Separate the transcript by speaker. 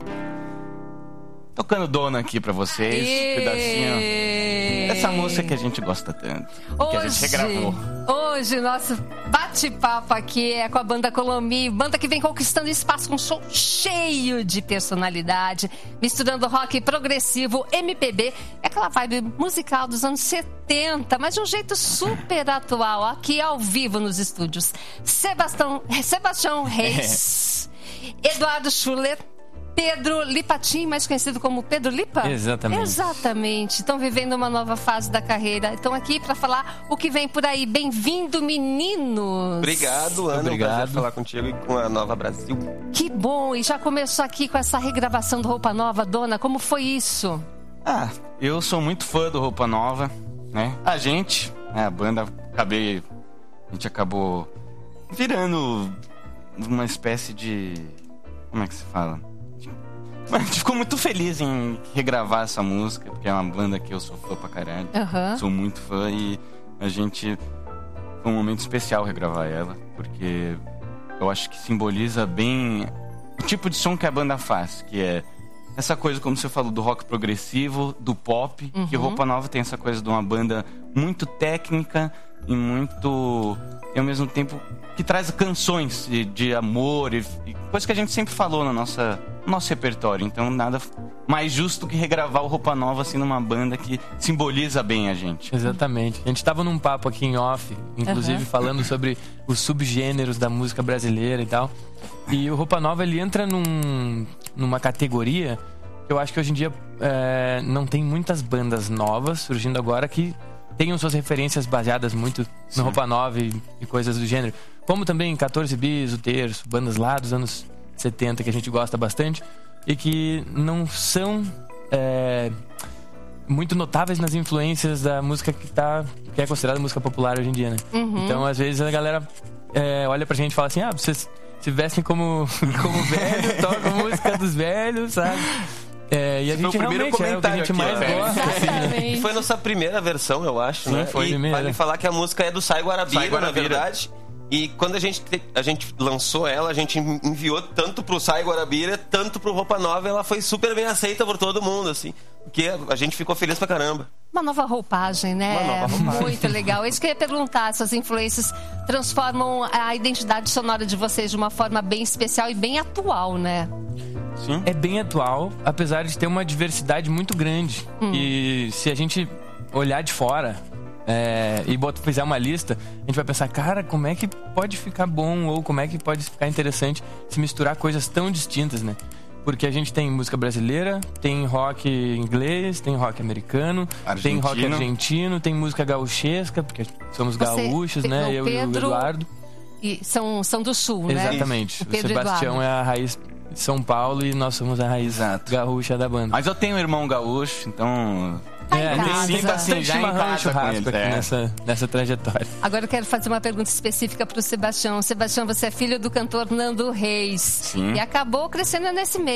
Speaker 1: Tocando Dona aqui pra vocês, pedacinho. Essa música que a gente gosta tanto, que a gente regravou.
Speaker 2: Hoje, nosso bate-papo aqui é com a banda Colomi, banda que vem conquistando espaço, um show cheio de personalidade, misturando rock progressivo, MPB, é aquela vibe musical dos anos 70, mas de um jeito super atual, aqui ao vivo nos estúdios. Sebastião Reis, Eduardo Schuller, Pedro Lipatin, mais conhecido como Pedro Lipa?
Speaker 3: Exatamente.
Speaker 2: Exatamente. Estão vivendo uma nova fase da carreira. Estão aqui para falar o que vem por aí. Bem-vindo, meninos.
Speaker 4: Obrigado, Ana.
Speaker 3: Obrigado.
Speaker 4: É um prazer falar contigo e com a Nova Brasil.
Speaker 2: Que bom. E já começou aqui com essa regravação do Roupa Nova, Dona. Como foi isso?
Speaker 1: Eu sou muito fã do Roupa Nova, né? A gente, a banda, a gente acabou virando uma espécie de... Como é que se fala? A gente ficou muito feliz em regravar essa música, porque é uma banda que eu sou fã pra caralho. Sou muito fã e a gente... Foi um momento especial regravar ela, porque eu acho que simboliza bem o tipo de som que a banda faz, que é essa coisa, como você falou, do rock progressivo, do pop, que Roupa Nova tem essa coisa de uma banda muito técnica e muito... E ao mesmo tempo que traz canções de amor e coisa que a gente sempre falou no nosso repertório. Então nada mais justo que regravar o Roupa Nova assim numa banda que simboliza bem a gente.
Speaker 3: Exatamente. A gente estava num papo aqui em off, inclusive falando sobre os subgêneros da música brasileira e tal. E o Roupa Nova, ele entra numa categoria que eu acho que hoje em dia não tem muitas bandas novas surgindo agora que tenham suas referências baseadas muito no Roupa Nova e coisas do gênero. Como também 14 Bis, O Terço, bandas lá dos anos 70 que a gente gosta bastante e que não são muito notáveis nas influências da música que é considerada música popular hoje em dia, né? Então, às vezes, a galera olha pra gente e fala assim, vocês se vestem como velho, tocam música dos velhos, sabe? E a gente realmente é o que a gente mais gosta.
Speaker 2: Exatamente.
Speaker 4: Foi nossa primeira versão, eu acho, né?
Speaker 3: Foi a primeira.
Speaker 4: Vale falar que a música é do Sai Guarabira, na verdade. E quando a gente lançou ela, a gente enviou tanto pro Sai Guarabira, tanto pro Roupa Nova, e ela foi super bem aceita por todo mundo, assim. Porque a gente ficou feliz pra caramba.
Speaker 2: Uma nova roupagem, né?
Speaker 4: Uma nova roupagem.
Speaker 2: Muito legal. É isso que eu ia perguntar. Essas influências transformam a identidade sonora de vocês de uma forma bem especial e bem atual, né?
Speaker 1: Sim.
Speaker 3: É bem atual, apesar de ter uma diversidade muito grande. E se a gente olhar de fora e fizer uma lista, a gente vai pensar, cara, como é que pode ficar bom ou como é que pode ficar interessante se misturar coisas tão distintas, né? Porque a gente tem música brasileira, tem rock inglês, tem rock americano, tem rock argentino, tem música gauchesca, porque somos gaúchos, né? Eu e o Eduardo.
Speaker 2: E são do sul, né?
Speaker 3: Exatamente.
Speaker 2: O
Speaker 3: O Sebastião é a raiz de São Paulo e nós somos a raiz gaúcha da banda.
Speaker 1: Mas eu tenho um irmão gaúcho, então...
Speaker 2: Tem
Speaker 1: bastante
Speaker 3: churrasco aqui nessa trajetória.
Speaker 2: Agora eu quero fazer uma pergunta específica para o Sebastião. Sebastião, você é filho do cantor Nando Reis.
Speaker 1: Sim.
Speaker 2: E acabou crescendo nesse meio.